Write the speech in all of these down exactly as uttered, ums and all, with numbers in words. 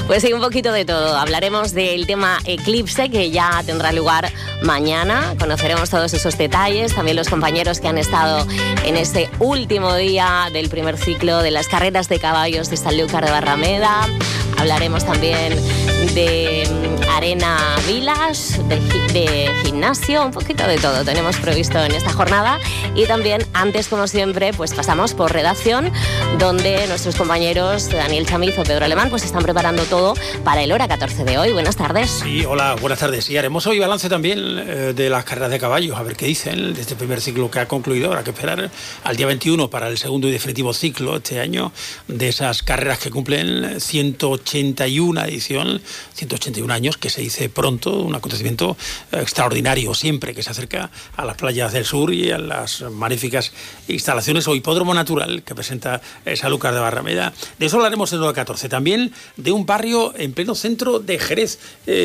Pues sí, un poquito de todo. Hablaremos del tema eclipse, que ya tendrá lugar mañana. Conoceremos todos esos detalles, también los compañeros que han estado en este último día del primer ciclo de las carreras de caballos de Sanlúcar de Barrameda. Hablaremos también de Arena Vilas, de, de gimnasio, un poquito de todo tenemos previsto en esta jornada. Y también, antes, como siempre, pues pasamos por redacción, donde nuestros compañeros Daniel Chamizo, Pedro Alemán, pues están preparando todo para el Hora catorce de hoy. Buenas tardes. Sí, hola, buenas tardes. Y haremos hoy balance también eh, de las carreras de caballos, a ver qué dicen de este primer ciclo que ha concluido. Habrá que esperar al día veintiuno para el segundo y definitivo ciclo este año, de esas carreras que cumplen ciento ochenta y una edición, ciento ochenta y un años, que se dice pronto, un acontecimiento extraordinario siempre que se acerca a las playas del sur y a las magníficas instalaciones o hipódromo natural que presenta Sanlúcar de Barrameda. De eso hablaremos en el Hora catorce. También de un barrio en pleno centro de Jerez.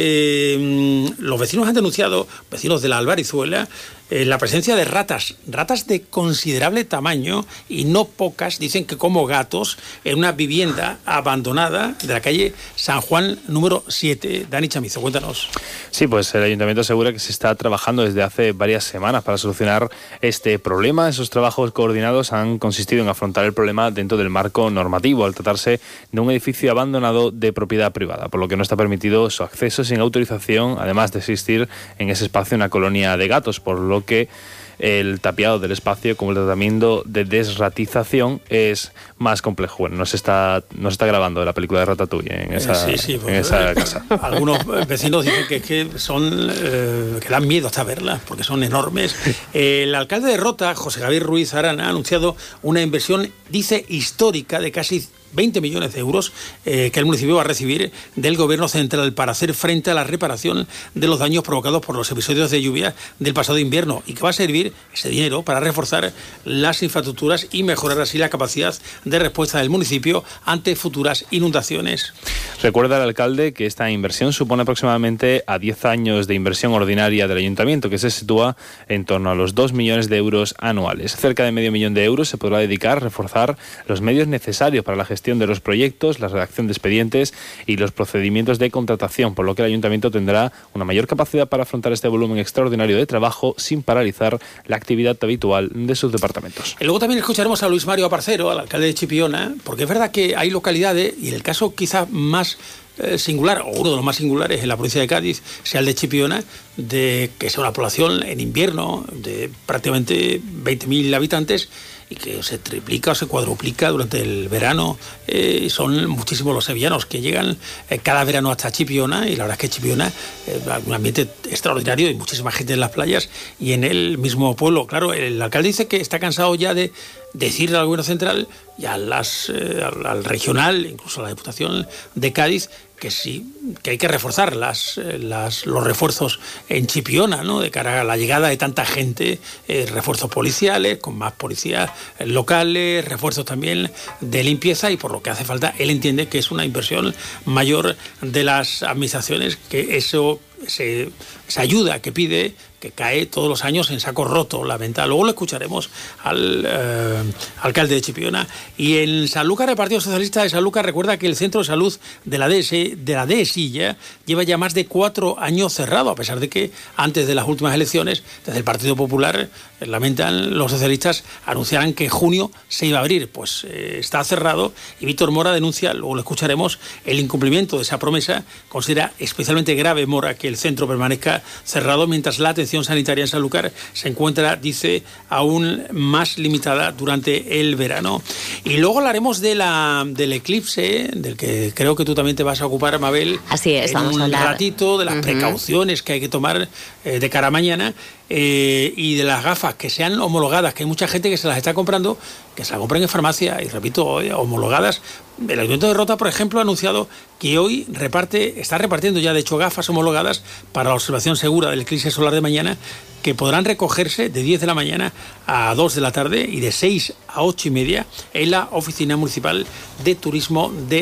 Eh, los vecinos han denunciado, vecinos de la Albarizuela, eh, la presencia de ratas, ratas de considerable tamaño y no pocas, dicen que como gatos, en una vivienda abandonada de la calle San Juan número siete. Dani Chamizo, cuéntanos. Sí, pues el Ayuntamiento asegura que se está trabajando desde hace varias semanas para solucionar este problema. Esos trabajos coordinados han consistido en afrontar el problema dentro del marco normativo, al tratarse de un edificio abandonado de propiedad privada, por lo que no está permitido su acceso sin autorización, además de existir en ese espacio una colonia de gatos, por lo que el tapiado del espacio como el tratamiento de desratización es más complejo. Bueno, no se está, no se está grabando la película de Ratatouille en esa, sí, sí, pues, en esa casa. Algunos vecinos dicen que, que son eh, que dan miedo hasta verlas porque son enormes. El alcalde de Rota, José Javier Ruiz Arana, ha anunciado una inversión, dice, histórica de casi veinte millones de euros eh, que el municipio va a recibir del gobierno central para hacer frente a la reparación de los daños provocados por los episodios de lluvia del pasado invierno, y que va a servir ese dinero para reforzar las infraestructuras y mejorar así la capacidad de respuesta del municipio ante futuras inundaciones. Recuerda el alcalde que esta inversión supone aproximadamente a diez años de inversión ordinaria del ayuntamiento, que se sitúa en torno a los dos millones de euros anuales. Cerca de medio millón de euros se podrá dedicar a reforzar los medios necesarios para la gestión de los proyectos, la redacción de expedientes y los procedimientos de contratación, por lo que el ayuntamiento tendrá una mayor capacidad para afrontar este volumen extraordinario de trabajo sin paralizar la actividad habitual de sus departamentos. Y luego también escucharemos a Luis Mario Aparcero, al alcalde de Chipiona, porque es verdad que hay localidades, y el caso quizás más eh, singular, o uno de los más singulares en la provincia de Cádiz, sea el de Chipiona, de que sea una población en invierno de prácticamente veinte mil habitantes, y que se triplica o se cuadruplica durante el verano. Eh, son muchísimos los sevillanos que llegan eh, cada verano hasta Chipiona, y la verdad es que Chipiona es eh, un ambiente extraordinario y muchísima gente en las playas y en el mismo pueblo. Claro, el alcalde dice que está cansado ya de decirle al gobierno central y a las, eh, al, al regional, incluso a la Diputación de Cádiz, que sí, que hay que reforzar las, las, los refuerzos en Chipiona, ¿no?, de cara a la llegada de tanta gente, eh, refuerzos policiales, con más policías locales, refuerzos también de limpieza, y por lo que hace falta, él entiende que es una inversión mayor de las administraciones, que eso, ese, esa ayuda que pide, que cae todos los años en saco roto la venta. Luego lo escucharemos al eh, alcalde de Chipiona. Y en Sanlúcar, el Partido Socialista de Sanlúcar recuerda que el centro de salud de la D S, de la Dehesilla lleva ya más de cuatro años cerrado, a pesar de que antes de las últimas elecciones, desde el Partido Popular, eh, lamentan los socialistas, anunciaran que en junio se iba a abrir. Pues eh, está cerrado, y Víctor Mora denuncia, luego lo escucharemos, el incumplimiento de esa promesa. Considera especialmente grave, Mora, que el centro permanezca cerrado mientras la atención sanitaria en Sanlúcar se encuentra, dice, aún más limitada durante el verano. Y luego hablaremos de la, del eclipse, del que creo que tú también te vas a ocupar, Mabel. Así es, en vamos un a hablar. ratito, de las uh-huh. precauciones que hay que tomar eh, de cara a mañana, eh, y de las gafas que sean homologadas, que hay mucha gente que se las está comprando, que se las compran en farmacia, y repito, eh, homologadas. El Ayuntamiento de Rota, por ejemplo, ha anunciado que hoy reparte, está repartiendo ya, de hecho, gafas homologadas para la observación segura del eclipse solar de mañana, que podrán recogerse de diez de la mañana a dos de la tarde y de seis a ocho y media en la Oficina Municipal de Turismo de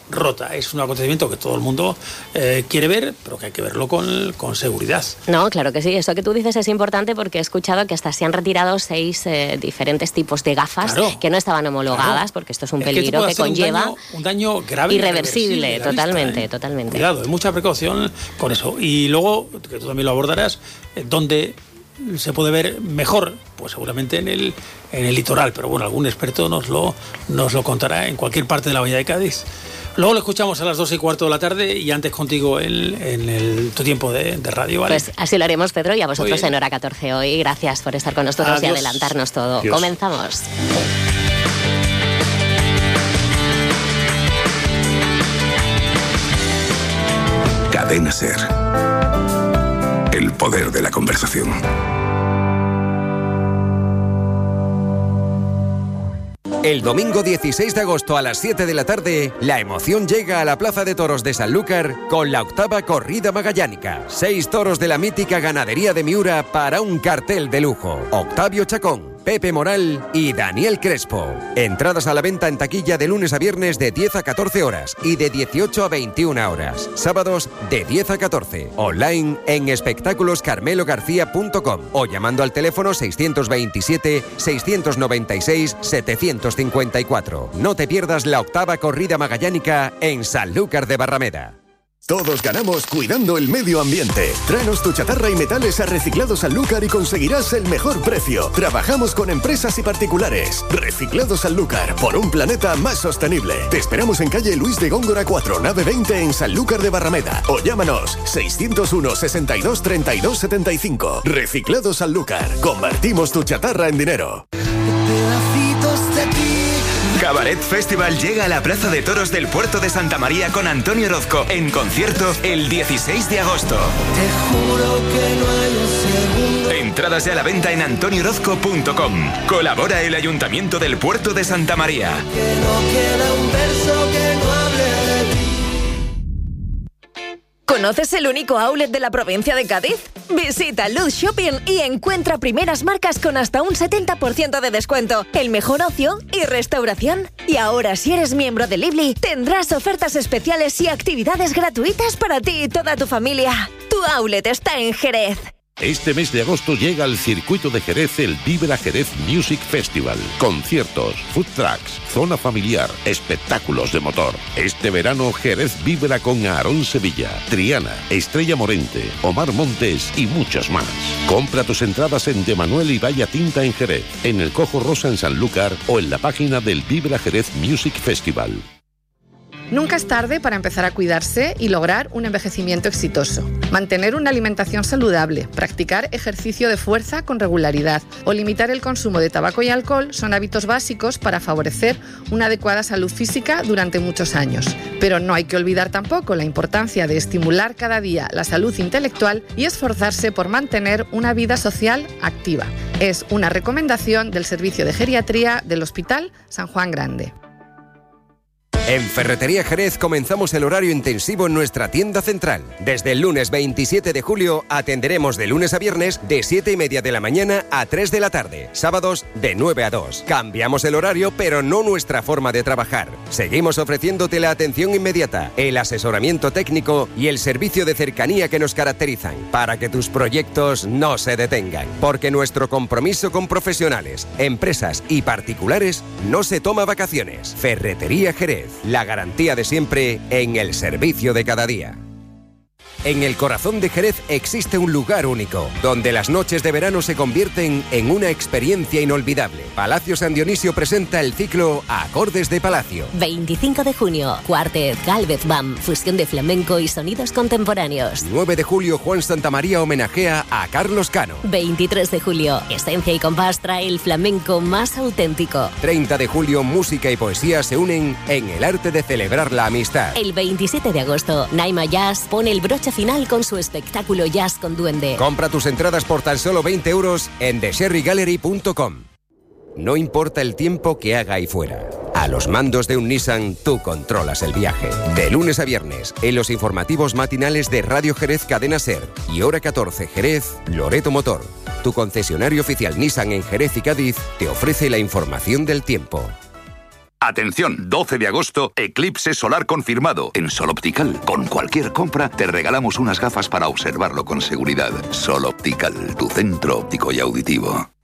rota. Es un acontecimiento que todo el mundo eh, quiere ver, pero que hay que verlo con, con seguridad. No, claro que sí. Eso que tú dices es importante porque he escuchado que hasta se han retirado seis eh, diferentes tipos de gafas claro, que no estaban homologadas, claro, porque esto es un peligro es que, que conlleva un daño, un daño grave, irreversible, irreversible totalmente, vista, ¿eh? totalmente. Cuidado, hay mucha precaución con eso. Y luego, que tú también lo abordarás, eh, ¿dónde se puede ver mejor? Pues seguramente en el, en el litoral, pero bueno, algún experto nos lo, nos lo contará en cualquier parte de la Bahía de Cádiz. Luego lo escuchamos a las dos y cuarto de la tarde y antes contigo en, en el, tu tiempo de, de radio, ¿vale? Pues así lo haremos, Pedro, y a vosotros en Hora catorce hoy. Gracias por estar con nosotros Adiós. y adelantarnos todo. Adiós. Comenzamos. Cadena SER. El poder de la conversación. El domingo dieciséis de agosto a las siete de la tarde, la emoción llega a la Plaza de Toros de Sanlúcar con la octava corrida magallánica. Seis toros de la mítica ganadería de Miura para un cartel de lujo. Octavio Chacón, Pepe Moral y Daniel Crespo. Entradas a la venta en taquilla de lunes a viernes de diez a catorce horas y de dieciocho a veintiuna horas. Sábados de diez a catorce. Online en espectáculos carmelo garcía punto com o llamando al teléfono seiscientos veintisiete, seiscientos noventa y seis, setecientos cincuenta y cuatro. No te pierdas la octava corrida magallánica en Sanlúcar de Barrameda. Todos ganamos cuidando el medio ambiente. Tráenos tu chatarra y metales a Reciclados Sanlúcar y conseguirás el mejor precio. Trabajamos con empresas y particulares. Reciclados Sanlúcar, por un planeta más sostenible. Te esperamos en calle Luis de Góngora cuatro, nave veinte en Sanlúcar de Barrameda. O llámanos seiscientos uno, sesenta y dos, treinta y dos, setenta y cinco. Reciclados Sanlúcar. Convertimos tu chatarra en dinero. Cabaret Festival llega a la Plaza de Toros del Puerto de Santa María con Antonio Orozco en concierto el dieciséis de agosto. Te juro que no hay un segundo. Entradas ya a la venta en antonio orozco punto com. Colabora el Ayuntamiento del Puerto de Santa María. Que no queda un verso que no hable de ti. ¿Conoces el único outlet de la provincia de Cádiz? Visita Luz Shopping y encuentra primeras marcas con hasta un setenta por ciento de descuento, el mejor ocio y restauración. Y ahora, si eres miembro de Lively, tendrás ofertas especiales y actividades gratuitas para ti y toda tu familia. Tu outlet está en Jerez. Este mes de agosto llega al circuito de Jerez el Vibra Jerez Music Festival. Conciertos, food trucks, zona familiar, espectáculos de motor. Este verano Jerez vibra con Aarón Sevilla, Triana, Estrella Morente, Omar Montes y muchos más. Compra tus entradas en De Manuel y Valla Tinta en Jerez, en el Cojo Rosa en Sanlúcar o en la página del Vibra Jerez Music Festival. Nunca es tarde para empezar a cuidarse y lograr un envejecimiento exitoso. Mantener una alimentación saludable, practicar ejercicio de fuerza con regularidad o limitar el consumo de tabaco y alcohol son hábitos básicos para favorecer una adecuada salud física durante muchos años. Pero no hay que olvidar tampoco la importancia de estimular cada día la salud intelectual y esforzarse por mantener una vida social activa. Es una recomendación del Servicio de Geriatría del Hospital San Juan Grande. En Ferretería Jerez comenzamos el horario intensivo en nuestra tienda central. Desde el lunes veintisiete de julio atenderemos de lunes a viernes de siete y media de la mañana a tres de la tarde. Sábados de nueve a dos. Cambiamos el horario, pero no nuestra forma de trabajar. Seguimos ofreciéndote la atención inmediata, el asesoramiento técnico y el servicio de cercanía que nos caracterizan, para que tus proyectos no se detengan. Porque nuestro compromiso con profesionales, empresas y particulares no se toma vacaciones. Ferretería Jerez. La garantía de siempre en el servicio de cada día. En el corazón de Jerez existe un lugar único, donde las noches de verano se convierten en una experiencia inolvidable. Palacio San Dionisio presenta el ciclo Acordes de Palacio. veinticinco de junio, Cuartet, Gálvez Bam, fusión de flamenco y sonidos contemporáneos. nueve de julio, Juan Santamaría homenajea a Carlos Cano. veintitrés de julio, Esencia y Compás trae el flamenco más auténtico. treinta de julio, música y poesía se unen en el arte de celebrar la amistad. El veintisiete de agosto, Naima Jazz pone el broche final con su espectáculo Jazz con Duende. Compra tus entradas por tan solo veinte euros en the sherry gallery punto com. No importa el tiempo que haga ahí fuera. A los mandos de un Nissan, tú controlas el viaje. De lunes a viernes, en los informativos matinales de Radio Jerez Cadena SER y Hora catorce Jerez, Loreto Motor. Tu concesionario oficial Nissan en Jerez y Cádiz te ofrece la información del tiempo. Atención, doce de agosto, eclipse solar confirmado en Sol Optical. Con cualquier compra te regalamos unas gafas para observarlo con seguridad. Sol Optical, tu centro óptico y auditivo.